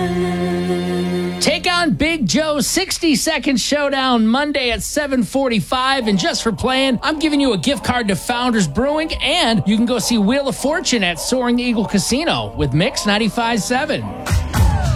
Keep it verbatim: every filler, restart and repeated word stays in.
Take on Big Joe's sixty second Showdown Monday at seven forty-five. And just for playing, I'm giving you a gift card to Founders Brewing, and you can go see Wheel of Fortune at Soaring Eagle Casino with Mix ninety-five point seven.